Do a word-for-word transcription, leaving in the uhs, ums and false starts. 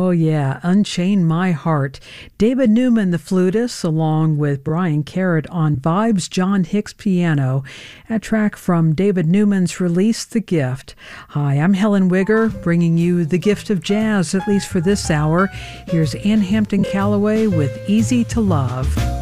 Oh, yeah, Unchain My Heart. David Newman, the flutist, along with Brian Carrot on vibes, John Hicks piano, a track from David Newman's release, The Gift. Hi, I'm Helen Wigger, bringing you the gift of jazz, at least for this hour. Here's Ann Hampton Callaway with Easy to Love.